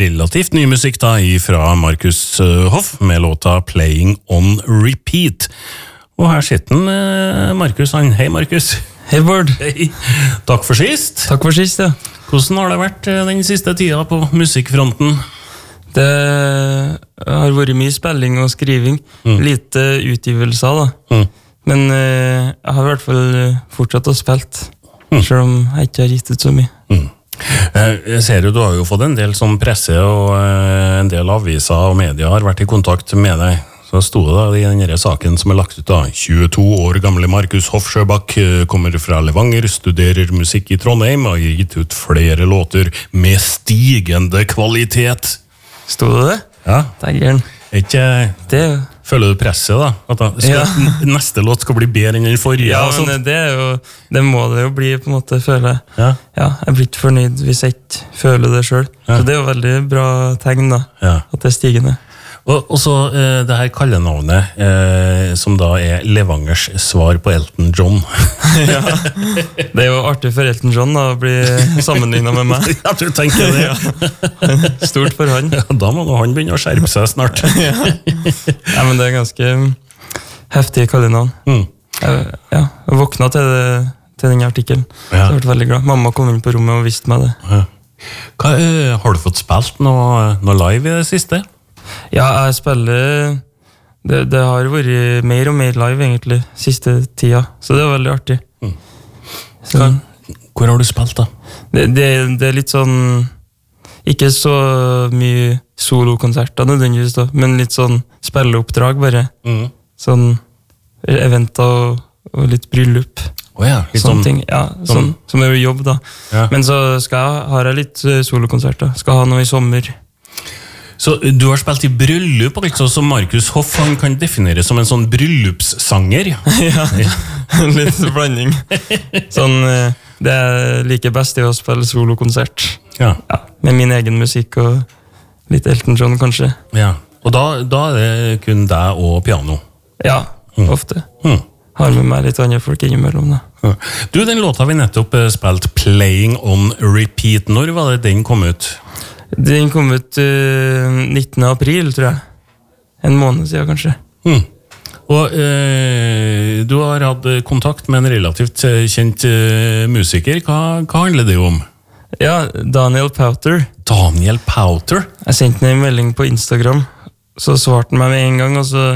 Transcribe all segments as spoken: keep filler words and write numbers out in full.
relativt ny musikk da, fra Markus Hoff, med låta Playing on Repeat. Og her sitter han, Markus. Han. Hei, Markus. Hei, Bård. Hei. Takk for sist. Takk for sist, ja. Hvordan har det vært den siste tida på musikkfronten? Det har vært mye spilling og skriving. Mm. Lite utgivelser, da. Mm. Men uh, jeg har i hvert fall fortsatt å spilt, mm. selv om jeg ikke har gitt ut så mye. Mm. Jeg ser jo, du har jo fått en del sånn presse, og en del aviser og medier har vært i kontakt med deg. Så sto det da i denne saken som er lagt ut da. tjueto år gamle Markus Hoff Sjøbakk kommer fra Levanger, studerer musikk i Trondheim og har gitt ut flere låter med stigende kvalitet. Sto det det? Ja. Taggeren. Ikke... Det... Føler du presset da? At da skal, ja. Neste låt skal bli bedre enn den forrige? Ja, men det, er jo, det må det jo bli på en måte, føler jeg. Ja. Ja, jeg blir ikke fornøyd hvis jeg ikke føler det selv. Ja. Så det er jo veldig bra tegn da, ja. At det er stigende. Og, og så eh, det her kallenavnet, eh, som da er Levangers svar på Elton John. Ja, det er jo artig for Elton John da, å bli sammenlignet med meg. Ja, du tenker det. Ja. Stort for han. Ja, da må han begynne å skjerpe seg snart. Ja. Ja, men det er ganske heftig kallenavn. Mm. Jeg, ja, jeg våknet til, det, til denne artikkelen, ja. Så jeg ble veldig glad. Mamma kom inn på rommet og visste meg det. Ja. Hva, uh, har du fått spilt noe, noe live i det siste? Ja, jeg spiller det, det har vært mer og mer live egentlig siste tida, så det er veldig artig. Mm. Så, hvor har du spilt da? Det, det, det er litt sånn ikke så mye solokonserter nødvendigvis da, men litt sånn spilleoppdrag bare. Mm. Sånn eventer og, og litt bryllup. Oh ja, litt sånne sånn, ting. Ja, sånn, som er jobb da. Ja. Men så skal jeg, har jeg litt solokonserter. Skal ha noe i sommer. Så du har spilt i bryllup, altså, som Markus Hoff han kan definere som en sånn bryllupssanger. Ja, litt blanding. Sånn, det er like best i å spille solokonsert. Ja. Ja, med min egen musikk og litt Elton John, kanskje. Ja, og da, da er det kun deg og piano? Ja, mm. ofte. Mm. Har med meg litt andre folk innimellom da. Ja. Du, den låta vi nettopp spilt, Playing on Repeat, når var det den kom ut? Den kom ut uh, nittende april, tror jeg. En måned siden, kanskje. Mm. Og uh, du har hatt kontakt med en relativt kjent uh, musiker. Hva, hva handler det om? Ja, Daniel Powter. Daniel Powter? Jeg sendte en melding på Instagram, så svarte han meg med en gang, og så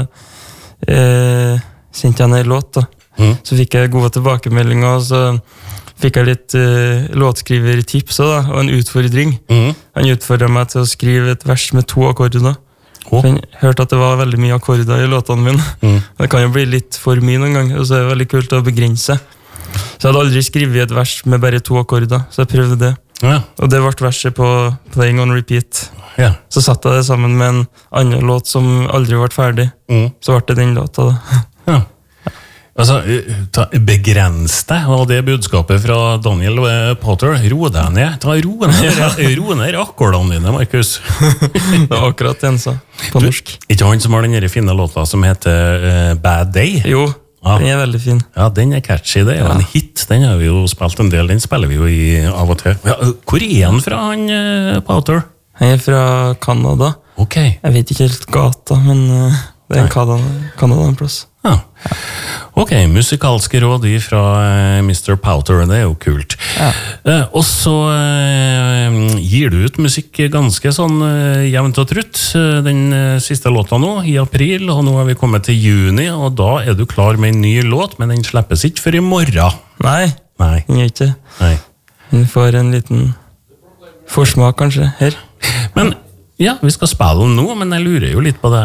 uh, sendte han en låt da. Mm. Så fikk jeg gode tilbakemeldinger, og så fikk jeg litt uh, låtskrivertips også, da, og en utfordring. Mm. Han utfordret meg til å skrive et vers med to akkorder. Oh. Han hørte at det var veldig mye akkorder i låtene mine. Mm. Det kan jo bli litt for mye noen gang, og så er det veldig kult å begrense. Så jeg hadde aldri skrevet et vers med bare to akkorder, så jeg prøvde det. Ja. Og det ble verset på Playing on Repeat. Ja. Så satte jeg det sammen med en annen låt som aldri ble ferdig. Mm. Så ble det den låta da. Ja. Altså, begrens deg, og det budskapet fra Daniel Powter. Ro deg ned. Ta ro ned, ro ned akkordene dine, Markus. Det var akkurat det han sa, på norsk. Du, ikke han som har den fine låta som heter uh, Bad Day? Jo, ja. Den er veldig fin. Ja, den er catchy, det er jo ja. En hit. Den har vi jo spilt en del, den spiller vi jo i av og til. Ja, hvor er han fra, han uh, Powter? Han er fra Canada. Ok. Jeg vet ikke helt gata, men uh, det er en Canada, Canada en plass. Ja. Ok, musikalske råd fra uh, mister Powter, det er jo kult. Ja. Uh, og så uh, gir du ut musikk ganske sånn uh, jevnt og trutt. Uh, den uh, siste låta nå, i april, og nå har vi kommet til juni, og da er du klar med en ny låt, men den slippes ikke før i morgen. Nei, Nei. den gjør ikke. Nei. Den får en liten forsmak kanskje her. Men ja, vi skal spille den nå, men jeg lurer jo litt på det her.